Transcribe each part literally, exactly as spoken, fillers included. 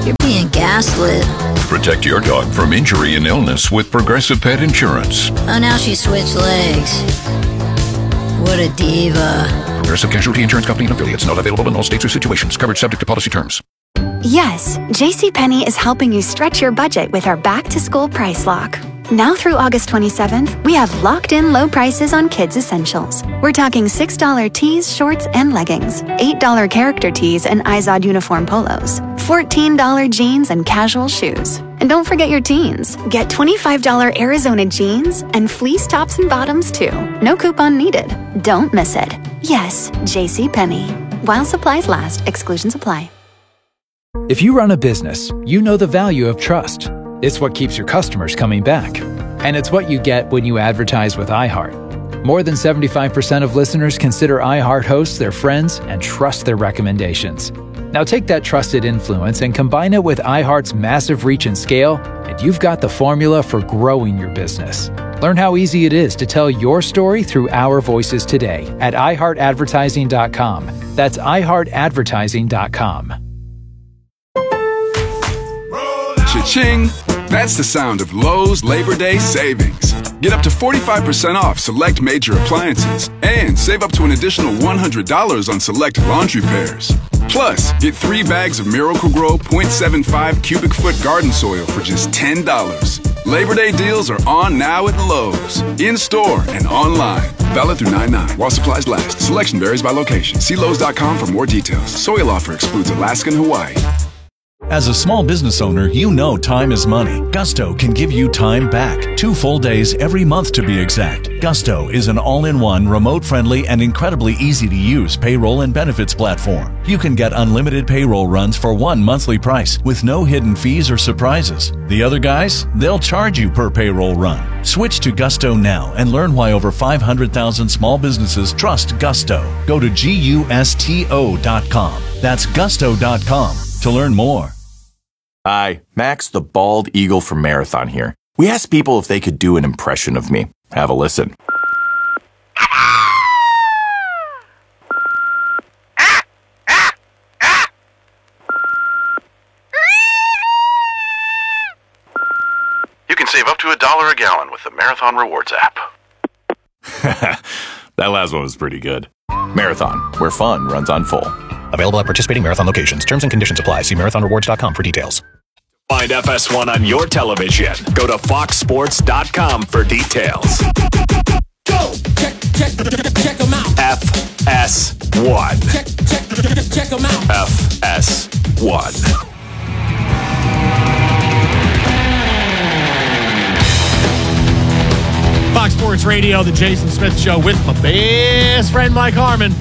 You're being gaslit. Protect your dog from injury and illness with Progressive Pet Insurance. Oh, now she switched legs. What a diva. Progressive Casualty Insurance Company and affiliates. Not available in all states or situations. Coverage subject to policy terms. Yes, JCPenney is helping you stretch your budget with our back-to-school price lock. Now through August twenty-seventh, we have locked-in low prices on kids' essentials. We're talking six dollars tees, shorts, and leggings, eight dollars character tees and Izod uniform polos, fourteen dollars jeans and casual shoes. And don't forget your teens. Get twenty-five dollars Arizona jeans and fleece tops and bottoms too. No coupon needed. Don't miss it. Yes, JCPenney. While supplies last, exclusions apply. If you run a business, you know the value of trust. It's what keeps your customers coming back. And it's what you get when you advertise with iHeart. More than seventy-five percent of listeners consider iHeart hosts their friends and trust their recommendations. Now take that trusted influence and combine it with iHeart's massive reach and scale, and you've got the formula for growing your business. Learn how easy it is to tell your story through our voices today at i heart advertising dot com. That's i heart advertising dot com. Cha-ching! That's the sound of Lowe's Labor Day savings. Get up to forty-five percent off select major appliances and save up to an additional one hundred dollars on select laundry pairs. Plus, get three bags of Miracle-Gro point seven five cubic foot garden soil for just ten dollars. Labor Day deals are on now at Lowe's, in-store and online. Valid through nine nine while supplies last. Selection varies by location. See Lowe's dot com for more details. Soil offer excludes Alaska and Hawaii. As a small business owner, you know time is money. Gusto can give you time back. Two full days every month to be exact. Gusto is an all-in-one, remote-friendly, and incredibly easy-to-use payroll and benefits platform. You can get unlimited payroll runs for one monthly price with no hidden fees or surprises. The other guys, they'll charge you per payroll run. Switch to Gusto now and learn why over five hundred thousand small businesses trust Gusto. Go to gusto dot com. That's gusto dot com to learn more. Hi, Max the Bald Eagle from Marathon here. We asked people if they could do an impression of me. Have a listen. You can save up to a dollar a gallon with the Marathon Rewards app. That last one was pretty good. Marathon, where fun runs on full. Available at participating Marathon locations. Terms and conditions apply. See marathon rewards dot com for details. Find F S one on your television. Go to fox sports dot com for details. Go! Check, check, check them out. F S one. Check, check, check them out. F S one. Fox Sports Radio, the Jason Smith Show with my best friend Mike Harmon.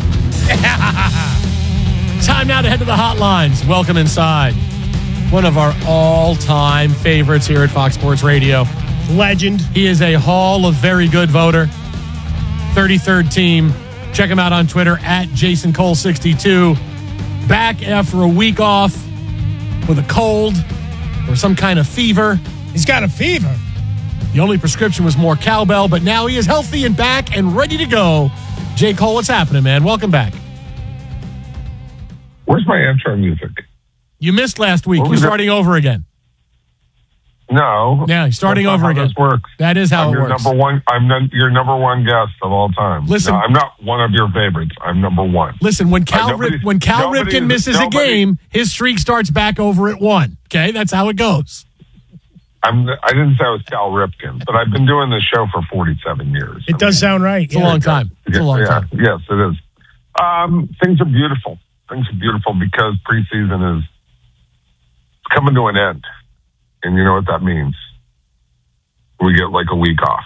Time now to head to the hotlines. Welcome inside. One of our all-time favorites here at Fox Sports Radio. Legend. He is a Hall of Very Good voter. thirty-third team. Check him out on Twitter at Jason Cole sixty-two. Back after a week off with a cold or some kind of fever. He's got a fever. The only prescription was more cowbell, but now he is healthy and back and ready to go. J. Cole, what's happening, man? Welcome back. Where's my intro music? You missed last week. You're starting that? over again. No. Yeah, you're starting over again. This works. That is how I'm it your works. Number one, I'm none, your number one guest of all time. Listen, no, I'm not one of your favorites. I'm number one. Listen, when Cal, uh, nobody, Rip, when Cal Ripken misses nobody, a game, his streak starts back over at one. Okay, that's how it goes. I'm, I didn't say I was Cal Ripken, but I've been doing this show for forty-seven years. It I does mean, sound right. It's yeah. a long time. It's yeah, a long yeah, time. Yes, it is. Um, things are beautiful. Things are beautiful because preseason is coming to an end. And you know what that means? We get like a week off.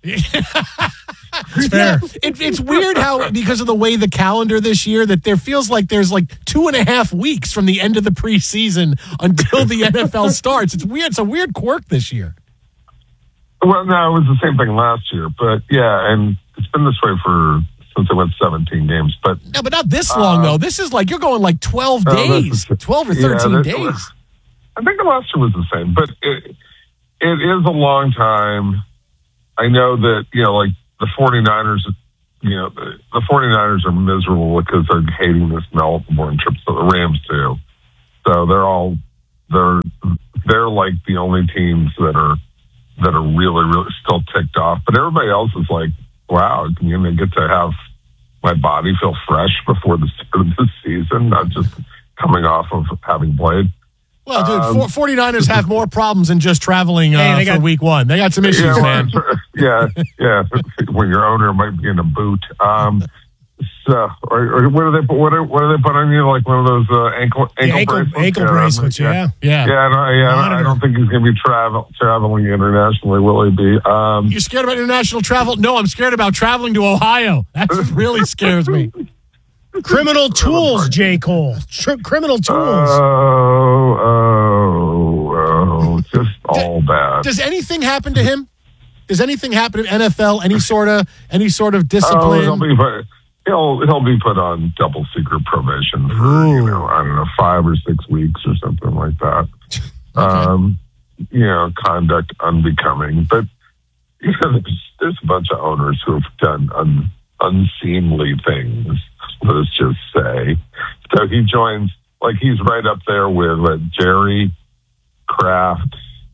It's fair. Yeah, it, it's weird how, because of the way the calendar this year, that there feels like there's like two and a half weeks from the end of the preseason until the N F L starts. It's weird. It's a weird quirk this year. Well, no, it was the same thing last year. But yeah, and it's been this way for since I went seventeen games. But no, but not this long, uh, though. This is like you're going like twelve uh, days, twelve or thirteen yeah, days. I think the last year was the same, but it, it is a long time. I know that, you know, like the 49ers, you know, the, the 49ers are miserable because they're hating this Melbourne trip, so the Rams too. So they're all they're they're like the only teams that are that are really really still ticked off. But everybody else is like, wow, you know, I get to have my body feel fresh before the start of the season, not just coming off of having played. Well, dude, Um, 49ers have more problems than just traveling uh, Hey, they for got- week one. They got some issues, yeah, man. well, yeah, yeah. When your owner might be in a boot. Um, so, or, or what do they put? What do, what do they put on you? Like one of those uh, ankle The ankle, ankle, bracelets? ankle Yeah, bracelets, yeah. Yeah. Yeah, no, yeah. I Monitor. don't think he's going to be travel traveling internationally. Will he be? Um, You're scared about international travel? No, I'm scared about traveling to Ohio. That really scares me. Criminal tools, J. Cole. Tr- criminal tools. Oh, oh, oh, just all bad. Does anything happen to him? Does anything happen to N F L? Any sort of any sort of Oh, discipline? he'll be put, he'll he'll be put on double secret probation for you know I don't know five or six weeks or something like that. Um, you know, conduct unbecoming. But you know, there's, there's a bunch of owners who have done un, unseemly things. Let's just say. So he joins, like he's right up there with uh, Jerry Kraft,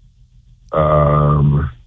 um,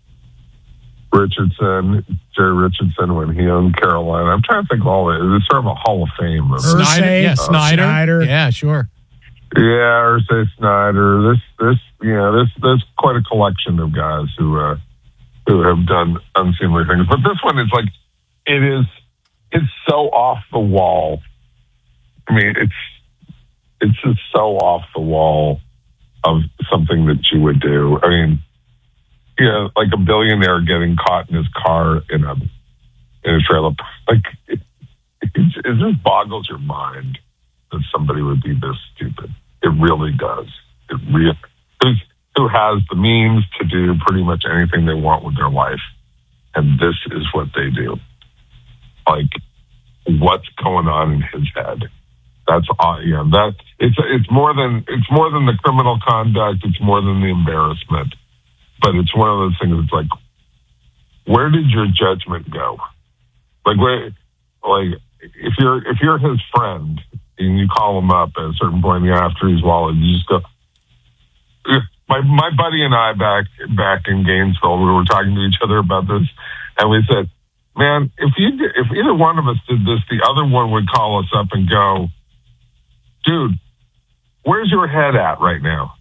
Richardson, Jerry Richardson when he owned Carolina. I'm trying to think of all that. It's sort of a Hall of Fame. Of Snyder, Irsay, yeah, uh, Snyder. Snyder. Yeah, sure. Yeah, Irsay Snyder. This, this, you know, this, there's quite a collection of guys who, uh, who have done unseemly things. But this one is like, it is, it's so off the wall. I mean, it's, it's just so off the wall of something that you would do. I mean, you know, like a billionaire getting caught in his car in a, in a trailer. Like, it, it, it just boggles your mind that somebody would be this stupid. It really does. It really, who's, who has the means to do pretty much anything they want with their life. And this is what they do. Like, what's going on in his head? That's all. Yeah, that it's it's more than it's more than the criminal conduct. It's more than the embarrassment. But it's one of those things. It's like, where did your judgment go? Like, where, like if you're if you're his friend and you call him up at a certain point after he's wallet, you just go. My my buddy and I back back in Gainesville, we were talking to each other about this, and we said, man, if you did, if either one of us did this, the other one would call us up and go, dude, where's your head at right now?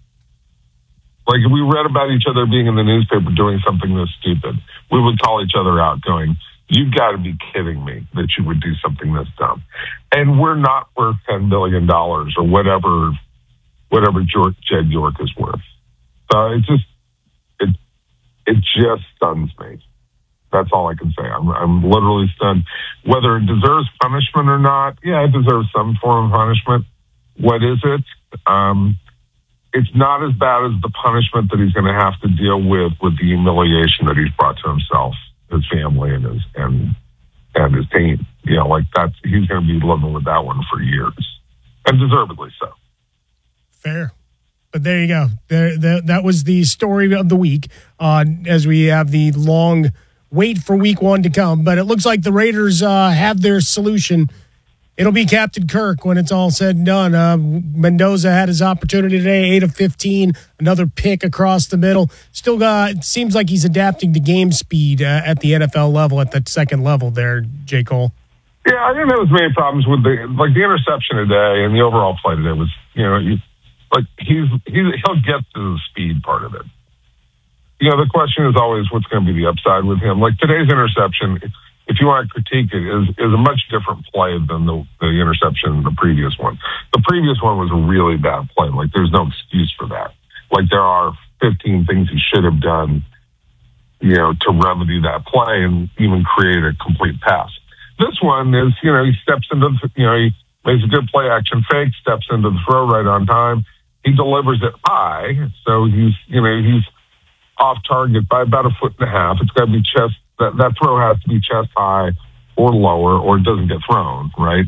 Like, if we read about each other being in the newspaper doing something this stupid, we would call each other out going, you've got to be kidding me that you would do something this dumb. And we're not worth ten billion dollars or whatever, whatever George, Jed York is worth. So it just, it, it just stuns me. That's all I can say. I'm, I'm literally stunned. Whether it deserves punishment or not, yeah, it deserves some form of punishment. What is it? Um, it's not as bad as the punishment that he's going to have to deal with with the humiliation that he's brought to himself, his family, and his and and his team. You know, like that's he's going to be living with that one for years, and deservedly so. Fair. But there you go. There, there, that was the story of the week uh, as we have the long wait for week one to come. But it looks like the Raiders uh, have their solution. It'll be Captain Kirk when it's all said and done. Uh, Mendoza had his opportunity today, eight of fifteen, another pick across the middle. Still got, it seems like he's adapting to game speed uh, at the N F L level, at the second level there, J. Cole. Yeah, I didn't have as many problems with the, like the interception today and the overall play today was, you know, you, like he's, he's, he'll get to the speed part of it. You know, the question is always what's going to be the upside with him. Like today's interception, if you want to critique it, is is a much different play than the, the interception in the previous one. The previous one was a really bad play. Like there's no excuse for that. Like there are fifteen things he should have done, you know, to remedy that play and even create a complete pass. This one is, you know, he steps into, the, you know, he makes a good play action fake, steps into the throw right on time. He delivers it high, so he's, you know, he's off target by about a foot and a half. It's got to be chest. That, that throw has to be chest high or lower, or it doesn't get thrown, right?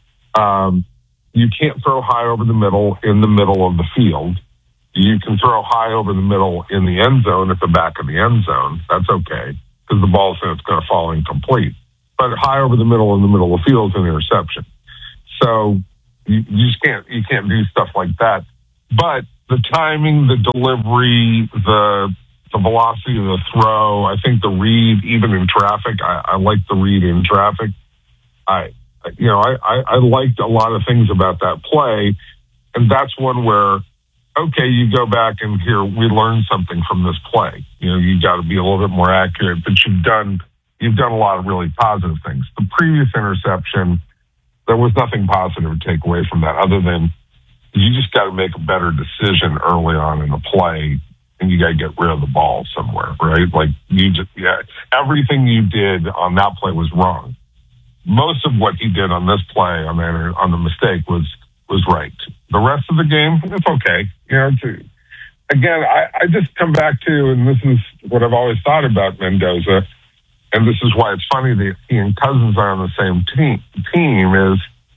Um, you can't throw high over the middle in the middle of the field. You can throw high over the middle in the end zone at the back of the end zone. That's okay, because the ball's going to fall incomplete. But high over the middle in the middle of the field is an interception. So you, you just can't you can't do stuff like that. But the timing, the delivery, the the velocity of the throw. I think the read, even in traffic, I, I like the read in traffic. I, you know, I, I, I liked a lot of things about that play, and that's one where, okay, you go back and here we learned something from this play. You know, you got to be a little bit more accurate, but you've done you've done a lot of really positive things. The previous interception, there was nothing positive to take away from that, other than you just got to make a better decision early on in the play. And you got to get rid of the ball somewhere, right? Like you just, yeah, everything you did on that play was wrong. Most of what he did on this play, on the on the mistake, was was right. The rest of the game, it's okay. You know, it's, again, I, I just come back to, and this is what I've always thought about Mendoza, and this is why it's funny that he and Cousins are on the same team. Team is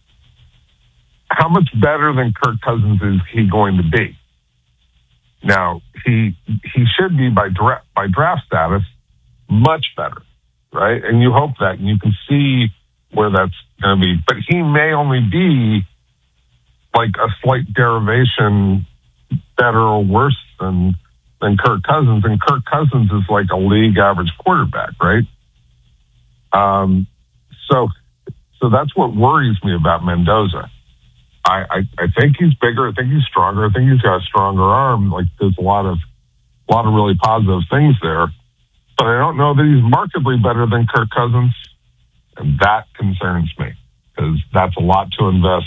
how much better than Kirk Cousins is he going to be? Now, he he should be, by draft, by draft status, much better, right? And you hope that, and you can see where that's going to be. But he may only be like a slight derivation better or worse than than Kirk Cousins. And Kirk Cousins is like a league average quarterback, right? Um, so, so that's what worries me about Mendoza. I, I, I think he's bigger. I think he's stronger. I think he's got a stronger arm. Like there's a lot of, a lot of really positive things there, but I don't know that he's markedly better than Kirk Cousins, and that concerns me because that's a lot to invest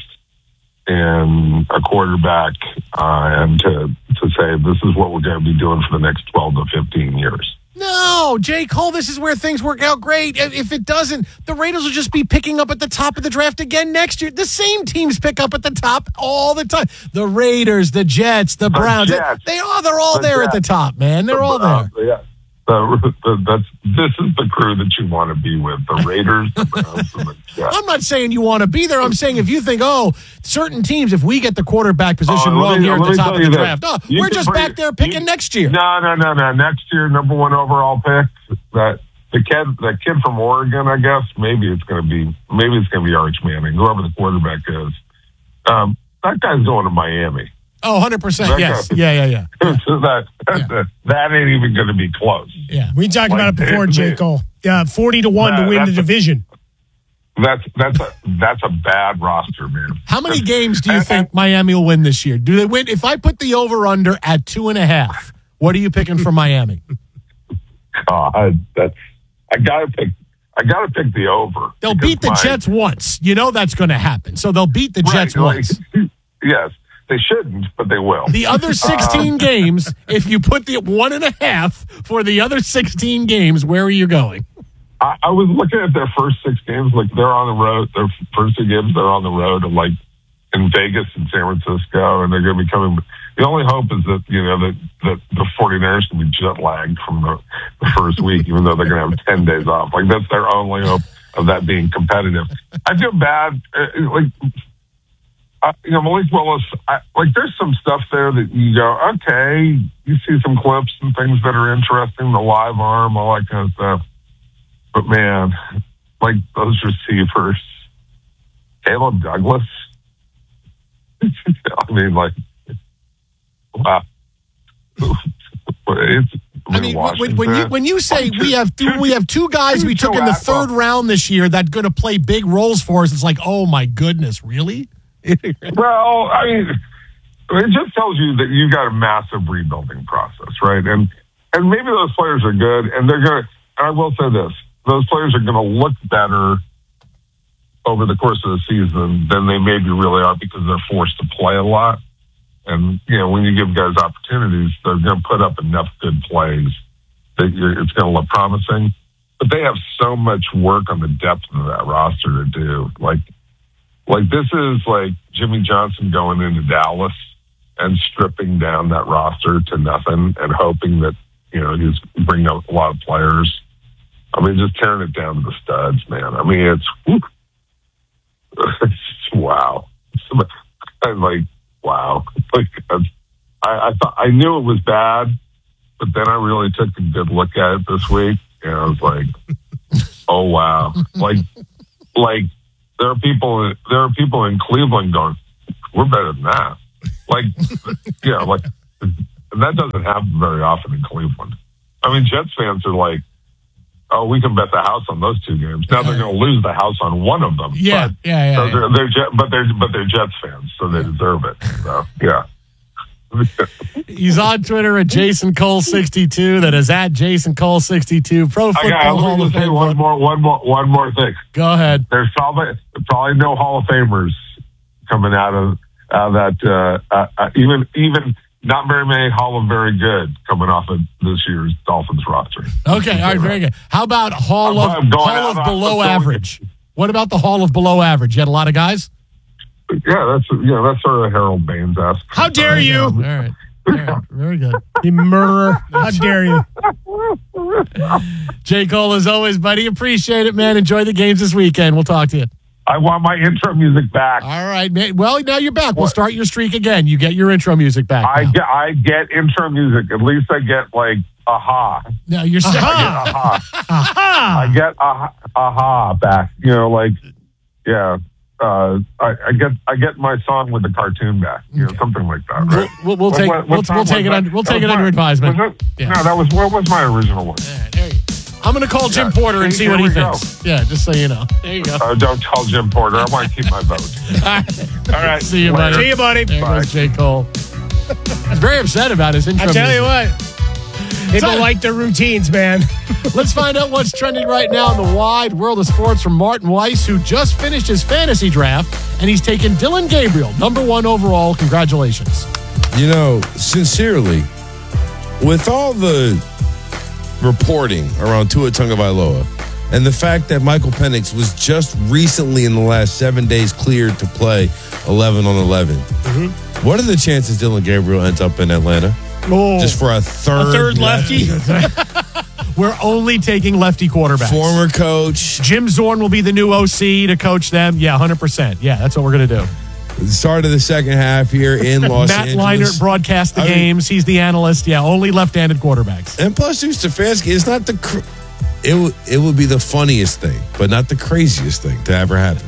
in a quarterback uh, and to to say this is what we're going to be doing for the next twelve to fifteen years. No, J. Cole, this is where things work out great. If it doesn't, the Raiders will just be picking up at the top of the draft again next year. The same teams pick up at the top all the time. The Raiders, the Jets, the Browns. The Jets, they are. They're all the there Jets. At the top, man. They're the, all there. Uh, yeah. The, the, that's, this is the crew that you want to be with, the Raiders, the Browns, and the Jets. I'm not saying you want to be there. I'm saying if you think, oh, certain teams, if we get the quarterback position oh, wrong me, here at the top of the draft, oh, you we're just bring, back there picking you, next year. No, no, no, no. Next year, number one overall pick, that the kid, that kid from Oregon, I guess, maybe it's going to be, maybe it's going to be Arch Manning, whoever the quarterback is. Um, that guy's going to Miami. Oh, one hundred percent. That yes. Guy, yeah, yeah, yeah. yeah. So that, that, yeah. that ain't even going to be close. Yeah. We talked like, about it before, J. Cole. Yeah, forty to one that, to win the division. A, that's that's a that's a bad roster, man. How many games do you think Miami will win this year? Do they win? If I put the over-under at two and a half, what are you picking for Miami? God, that's I got to pick I got to pick the over. They'll beat the my, Jets once. You know that's going to happen. So they'll beat the Jets right, once. Like, yes. They shouldn't, but they will. The other sixteen um, games, if you put the one and a half for the other sixteen games, where are you going? I, I was looking at their first six games. Like, they're on the road. Their first two games, they're on the road, and like in Vegas and San Francisco, and they're going to be coming. The only hope is that, you know, that, that the 49ers can be jet lagged from the, the first week, even though they're going to have ten days off. Like, that's their only hope of that being competitive. I feel bad. Uh, like, Uh, you know, Malik Willis, I, like there's some stuff there that you go, okay, you see some clips and things that are interesting, the live arm, all that kind of stuff. But man, like those receivers, Caleb Douglas, I mean, like, wow. It's, I mean, when, when you when you say we have two, we have two guys we took in the third round this year that going to play big roles for us, it's like, oh my goodness, really? Well, I mean, it just tells you that you got a massive rebuilding process, right? And and maybe those players are good, and they're going to, I will say this, those players are going to look better over the course of the season than they maybe really are because they're forced to play a lot. And, you know, when you give guys opportunities, they're going to put up enough good plays that you're, it's going to look promising. But they have so much work on the depth of that roster to do. Like, Like, this is like Jimmy Johnson going into Dallas and stripping down that roster to nothing and hoping that, you know, he's bringing up a lot of players. I mean, just tearing it down to the studs, man. I mean, it's, whoop. It's wow. I'm like, wow. Like, I, I thought I knew it was bad, but then I really took a good look at it this week, and I was like, oh wow. Like, like, There are people. There are people in Cleveland going, "We're better than that." Like, yeah, like that doesn't happen very often in Cleveland. I mean, Jets fans are like, oh, we can bet the house on those two games. Now they're going to lose the house on one of them. Yeah, but, yeah, yeah. So yeah. they're, they're Jet, but they're but they're Jets fans, so they deserve it. So yeah. He's on Twitter at Jason Cole sixty-two. That is at Jason Cole sixty-two. Pro Football I got, Hall of say Fame. one more, one more, one more thing. Go ahead. There's probably probably no Hall of Famers coming out of out of that. Uh, uh, uh, even even not very many Hall of Very Good coming off of this year's Dolphins roster. Okay, all right, very good. How about Hall of I'm going Hall of out- Below I'm going- Average? What about the Hall of Below Average? You had a lot of guys. Yeah, that's yeah, that's sort of Harold Baines asked. How dare you? All right. All right. Very good. You murderer. How dare you? J. Cole, as always, buddy. Appreciate it, man. Enjoy the games this weekend. We'll talk to you. I want my intro music back. All right, man. Well, now you're back. We'll start your streak again. You get your intro music back. I now. get I get intro music. At least I get like aha. No, you're I get aha. aha. I get aha, aha back. You know, like yeah. Uh, I, I get I get my song with the cartoon back, you know, something like that, right? We'll, we'll, we'll take What- what we'll, song we'll take was it that? under we'll That take was it under my- advisement. was it? Yeah. No, that was what was my original one? There you go. I'm going to call Jim Yeah. Porter and See, see what here he we go. thinks. Yeah, just so you know. There you go. Uh, don't tell Jim Porter. I want to keep my vote. All right. See you, buddy. See you, buddy. There Bye. goes J. Cole. He's very upset about his intro. I tell you music. what. People So- like their routines, man. Let's find out what's trending right now in the wide world of sports from Martin Weiss, who just finished his fantasy draft, and he's taken Dylan Gabriel, number one overall. Congratulations. You know, sincerely, with all the reporting around Tua Tagovailoa and the fact that Michael Penix was just recently in the last seven days cleared to play eleven on eleven, Mm-hmm. what are the chances Dylan Gabriel ends up in Atlanta? Oh, Just for a third, a third lefty. We're only taking lefty quarterbacks. Former coach. Jim Zorn will be the new O C to coach them. Yeah, one hundred percent. Yeah, that's what we're going to do. Start of the second half here in Los Matt Angeles. Leinart broadcasts the I mean- games. He's the analyst. Yeah, only left-handed quarterbacks. And plus, Stu Stefanski, it's not the. Cr- it w- it would be the funniest thing, but not the craziest thing to ever happen.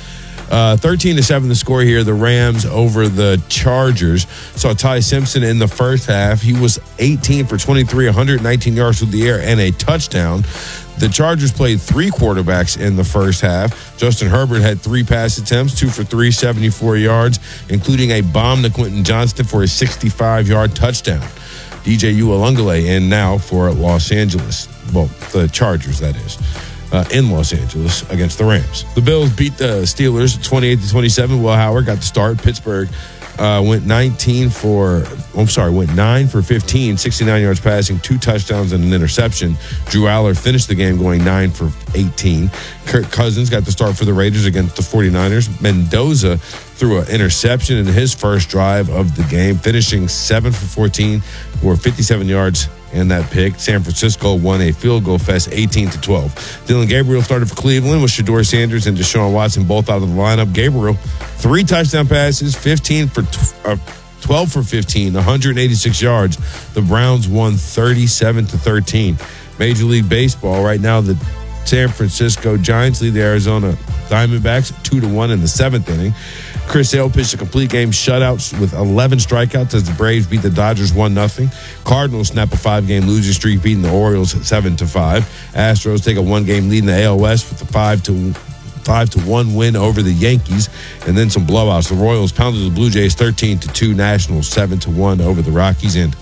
Uh, thirteen to seven the score here. The Rams over the Chargers. Saw Ty Simpson in the first half. He was eighteen for twenty-three, one hundred nineteen yards through the air and a touchdown. The Chargers played three quarterbacks in the first half. Justin Herbert had three pass attempts, two for three, seventy-four yards, including a bomb to Quentin Johnston for a sixty-five-yard touchdown. D J Uiagalelei in now for Los Angeles. Well, the Chargers, that is. Uh, in Los Angeles against the Rams. The Bills beat the Steelers twenty-eight to twenty-seven. Will Howard got the start. Pittsburgh uh, went nineteen for, I'm sorry, went nine for fifteen, sixty-nine yards passing, two touchdowns and an interception. Drew Aller finished the game going nine for eighteen. Kirk Cousins got the start for the Raiders against the 49ers. Mendoza threw an interception in his first drive of the game, finishing seven for fourteen for fifty-seven yards. And that pick. San Francisco won a field goal fest eighteen to twelve. Dylan Gabriel started for Cleveland with Shedeur Sanders and Deshaun Watson both out of the lineup. Gabriel, three touchdown passes, fifteen for uh, twelve for fifteen, one hundred eighty-six yards. The Browns won thirty-seven to thirteen. Major League Baseball right now, the San Francisco Giants lead the Arizona Diamondbacks two to one in the seventh inning. Chris Sale pitched a complete game shutout with eleven strikeouts as the Braves beat the Dodgers one nothing. Cardinals snap a five-game losing streak, beating the Orioles seven to five. Astros take a one-game lead in the A L West with a five to five to one win over the Yankees, and then some blowouts. The Royals pounded the Blue Jays thirteen to two. Nationals seven to one over the Rockies, and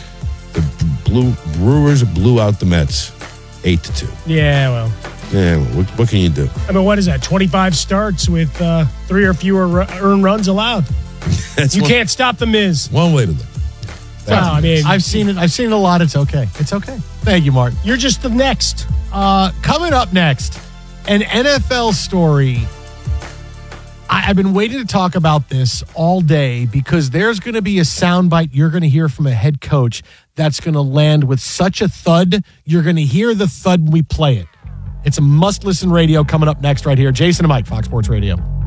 the Blue Brewers blew out the Mets eight to two. Yeah, well. Yeah, what, what can you do? I mean, what is that? twenty-five starts with uh, three or fewer ru- earned runs allowed. That's you one, can't stop the Miz. one way to look. Well, I mean, I've seen it. I've seen it a lot. It's okay. It's okay. Thank you, Martin. you're just the next. Uh, coming up next, an N F L story. I, I've been waiting to talk about this all day because there's going to be a soundbite you're going to hear from a head coach that's going to land with such a thud. You're going to hear the thud when we play it. It's a must-listen radio coming up next right here. Jason and Mike, Fox Sports Radio.